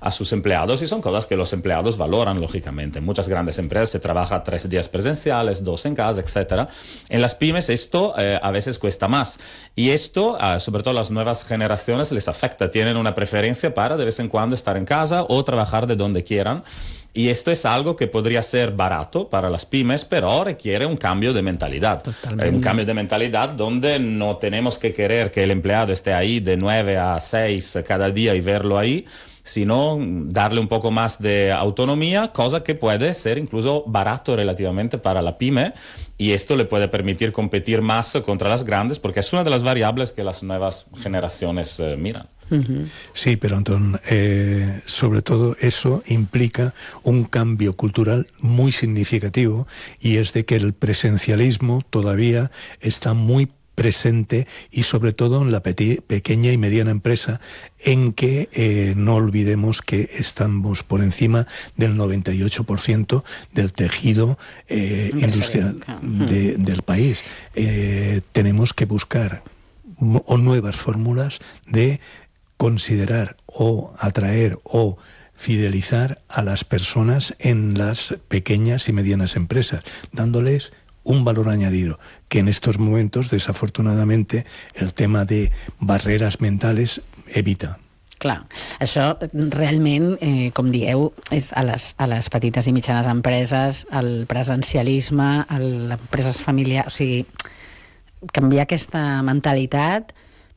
a sus empleados, y son cosas que los empleados valoran, lógicamente. En muchas grandes empresas se trabaja 3 días presenciales, 2 en casa, etc. En las pymes esto a veces cuesta más, y esto, sobre todo a las nuevas generaciones, les afecta. Tienen una preferencia para de vez en cuando estar en casa o trabajar de donde quieran. Y esto es algo que podría ser barato para las pymes, pero requiere un cambio de mentalidad. Un cambio de mentalidad donde no tenemos que querer que el empleado esté ahí de 9 a 6 cada día y verlo ahí, sino darle un poco más de autonomía, cosa que puede ser incluso barato relativamente para la pyme, y esto le puede permitir competir más contra las grandes, porque es una de las variables que las nuevas generaciones miran. Sí, pero Antón, sobre todo eso implica un cambio cultural muy significativo, y es de que el presencialismo todavía está muy presente, y sobre todo en la pequeña y mediana empresa, en que no olvidemos que estamos por encima del 98% del tejido industrial del país. Tenemos que buscar nuevas fórmulas de considerar o atraer o fidelizar a las personas en las pequeñas y medianas empresas, dándoles un valor añadido, que en estos momentos, desafortunadamente, el tema de barreres mentals evita. Clar, això realment, com dieu, és a les petites i mitjanes empreses, el presencialisme, les empreses familiars, o sigui, canviar aquesta mentalitat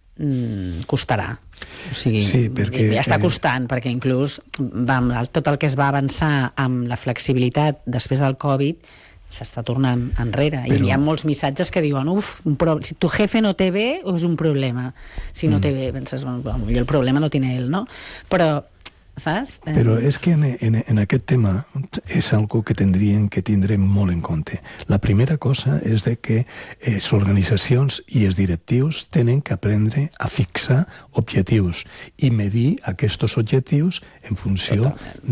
costarà. O sigui, sí, perquè, ja està costant, perquè inclús tot el que es va avançar amb la flexibilitat després del Covid s'està tornant enrere. I hi ha molts missatges que diuen, si tu jefe no té bé, és un problema. Si no té bé, penses, potser el problema no tiene él, no? Però, ¿sabes? Però és que en aquest tema és algo que tindrem molt en compte. La primera cosa és de que les organitzacions i els directius tenen que aprendre a fixar objectius i medir aquests objectius en funció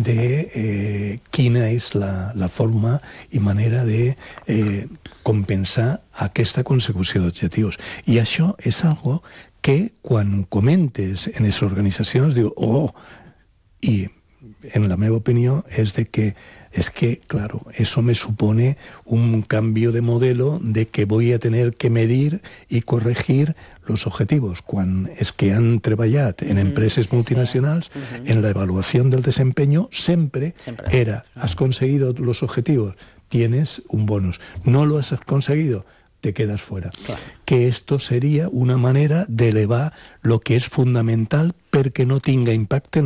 de quina és la forma i manera de compensar aquesta consecució d'objectius. I això és algo que quan comentes en les organitzacions diu, y en la meva opinión es que, claro, eso me supone un cambio de modelo de que voy a tener que medir y corregir los objetivos. Quan es que han treballat en empreses multinacionals, en la evaluación del desempeño siempre era, has conseguido los objetivos, tienes un bonus. No lo has conseguido, te quedas fuera. Claro. Que esto sería una manera de elevar lo que és fundamental perquè no tinga impacte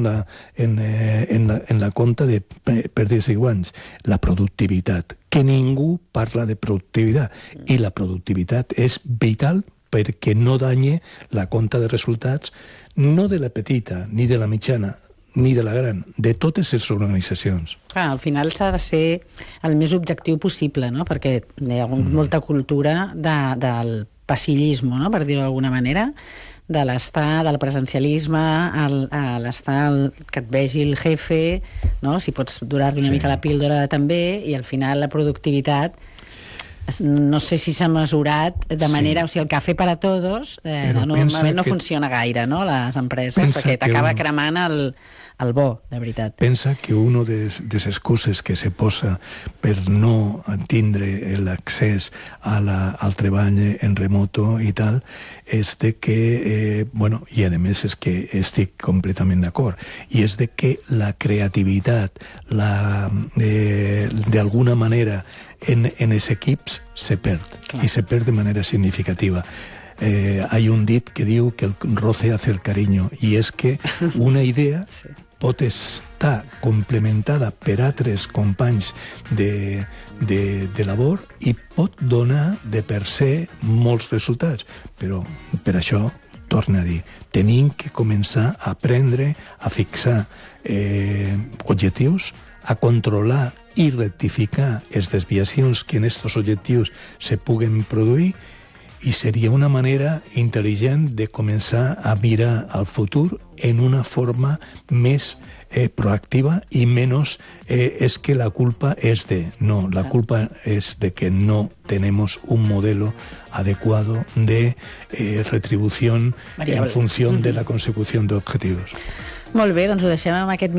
en la compta de pèrdues i guanys, la productivitat. Que ningú parla de productivitat, i la productivitat és vital perquè no danye la compta de resultats, no de la petita, ni de la mitjana, ni de la gran, de totes les organitzacions. Clar, al final s'ha de ser el més objectiu possible, no? Perquè hi ha molta cultura del passillisme, no? Per dir-ho d'alguna manera, de l'estar, del presencialisme, l'estar que et vegi el jefe, no? Si pots durar-li una mica la píldora també, i al final la productivitat no sé si s'ha mesurat de manera... O sigui, el cafè per a tots normalment no funciona gaire, no?, a les empreses, perquè t'acaba cremant el bo, de veritat. Pensa que una de les excuses que se posa per no tindre l'accés al treball en remoto i tal, és de que, bueno, i a més és que estic completament d'acord, i és de que la creativitat, d'alguna manera, en els equips se perd, i se perd de manera significativa. Hay un dit que diu que el roce hace el cariño, i és que una idea pot estar complementada per altres companys de labor i pot donar de per se molts resultats, però per això, torna a dir, tenim que començar a aprendre a fixar objectius, a controlar i rectificar les desviacions que en aquests objectius se puguen produir, i seria una manera intel·ligent de començar a mirar al futur en una forma més proactiva i menys és que la culpa és de... No, la culpa és de que no tenemos un modelo adecuado de retribución en función de la consecución de objetivos. Molt bé, doncs ho deixem amb aquest